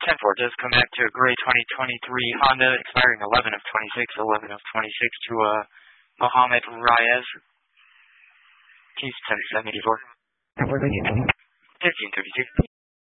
10-4, just come back to a gray 2023 Honda, expiring 11 of 26, 11 of 26 to Mohammed Reyes. Keys 10-784. 1532.